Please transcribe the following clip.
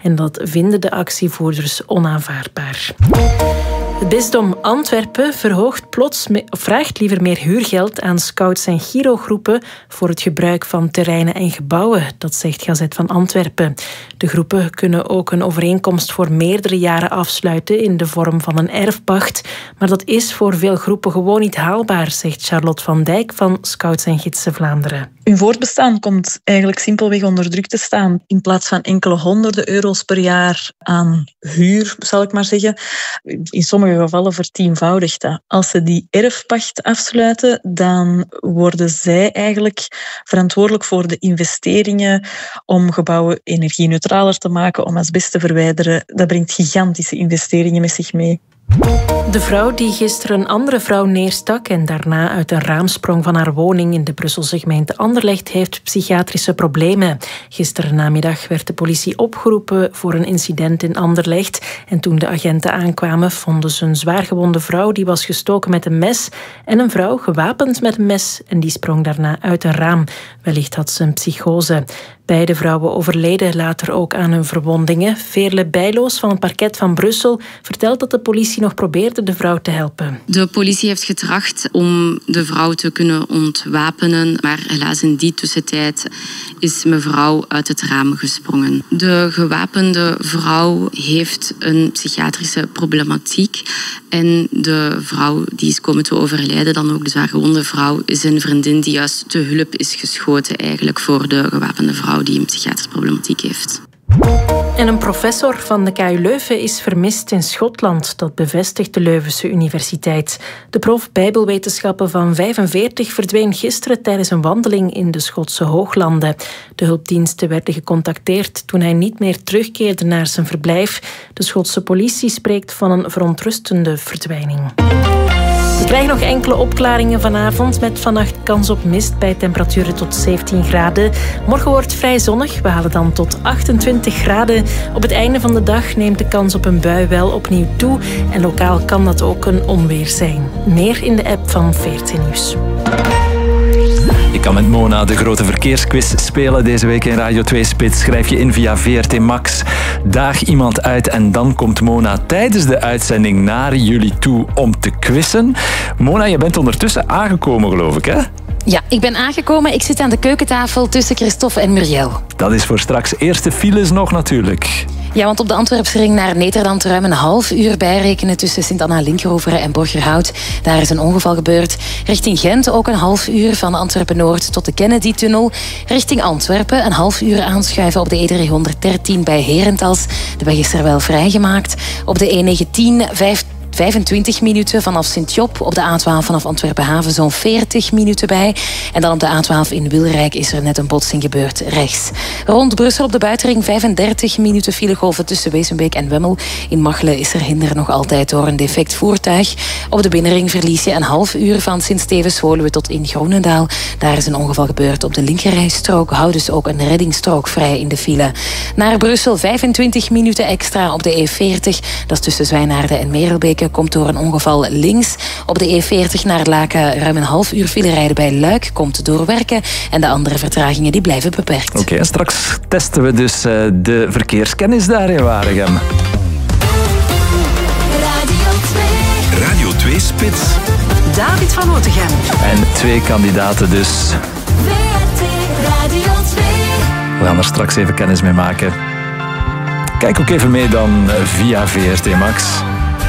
en dat vinden de actievoerders onaanvaardbaar. Het bisdom Antwerpen vraagt liever meer huurgeld aan scouts en girogroepen voor het gebruik van terreinen en gebouwen, dat zegt Gazet van Antwerpen. De groepen kunnen ook een overeenkomst voor meerdere jaren afsluiten in de vorm van een erfpacht, maar dat is voor veel groepen gewoon niet haalbaar, zegt Charlotte van Dijk van Scouts en Gidsen Vlaanderen. Hun voortbestaan komt eigenlijk simpelweg onder druk te staan. In plaats van enkele honderden euro's per jaar aan huur, zal ik maar zeggen, in sommige gevallen vertienvoudigt dat. Als ze die erfpacht afsluiten, dan worden zij eigenlijk verantwoordelijk voor de investeringen om gebouwen energie-neutraler te maken, om asbest te verwijderen. Dat brengt gigantische investeringen met zich mee. De vrouw die gisteren een andere vrouw neerstak en daarna uit een raam sprong van haar woning in de Brusselse gemeente Anderlecht heeft psychiatrische problemen. Gisteren namiddag werd de politie opgeroepen voor een incident in Anderlecht. En toen de agenten aankwamen, vonden ze een zwaargewonde vrouw die was gestoken met een mes en een vrouw gewapend met een mes en die sprong daarna uit een raam. Wellicht had ze een psychose. Beide vrouwen overleden later ook aan hun verwondingen. Veerle Bijloos van het parket van Brussel vertelt dat de politie nog probeerde de vrouw te helpen. De politie heeft getracht om de vrouw te kunnen ontwapenen, maar helaas in die tussentijd is mevrouw uit het raam gesprongen. De gewapende vrouw heeft een psychiatrische problematiek en de vrouw die is komen te overlijden, dan ook de zwaargewonde vrouw, is een vriendin die juist te hulp is geschoten eigenlijk voor de gewapende vrouw die een psychiatrische problematiek heeft. En een professor van de KU Leuven is vermist in Schotland. Dat bevestigt de Leuvense Universiteit. De prof Bijbelwetenschappen van 45 verdween gisteren tijdens een wandeling in de Schotse Hooglanden. De hulpdiensten werden gecontacteerd toen hij niet meer terugkeerde naar zijn verblijf. De Schotse politie spreekt van een verontrustende verdwijning. We krijgen nog enkele opklaringen vanavond met vannacht kans op mist bij temperaturen tot 17 graden. Morgen wordt vrij zonnig. We halen dan tot 28 graden. Op het einde van de dag neemt de kans op een bui wel opnieuw toe. En lokaal kan dat ook een onweer zijn. Meer in de app van VRT Nieuws. Je kan met Mona de grote verkeersquiz spelen deze week in Radio 2 Spits. Schrijf je in via VRT Max. Daag iemand uit en dan komt Mona tijdens de uitzending naar jullie toe om te quizzen. Mona, je bent ondertussen aangekomen, geloof ik, hè? Ja, ik ben aangekomen. Ik zit aan de keukentafel tussen Christophe en Muriel. Dat is voor straks. Eerste files nog natuurlijk. Ja, want op de Antwerpse ring naar Nederland ruim een half uur bijrekenen tussen Sint-Anna-Linkeroveren en Borgerhout. Daar is een ongeval gebeurd. Richting Gent ook een half uur van Antwerpen-Noord tot de Kennedy-tunnel. Richting Antwerpen een half uur aanschuiven op de E313 bij Herentals. De weg is er wel vrijgemaakt. Op de E19 25 minuten vanaf Sint-Job. Op de A12 vanaf Antwerpen-Haven zo'n 40 minuten bij. En dan op de A12 in Wilrijk is er net een botsing gebeurd rechts. Rond Brussel op de buitenring 35 minuten filegolven tussen Wezenbeek en Wemmel. In Machelen is er hinder nog altijd door een defect voertuig. Op de binnenring verlies je een half uur van Sint-Stevens-Woluwe tot in Groenendaal. Daar is een ongeval gebeurd op de linkerrijstrook. Hou dus ook een reddingsstrook vrij in de file. Naar Brussel 25 minuten extra op de E40. Dat is tussen Zwijnaarden en Merelbeke. Komt door een ongeval links. Op de E40 naar Laken ruim een half uur file rijden bij Luik. Komt door Werken. En de andere vertragingen die blijven beperkt. Oké, en straks testen we dus de verkeerskennis daar in Waregem. Radio 2 Spits. David van Otegem. En 2 kandidaten dus. VRT Radio 2. We gaan er straks even kennis mee maken. Kijk ook even mee dan via VRT Max.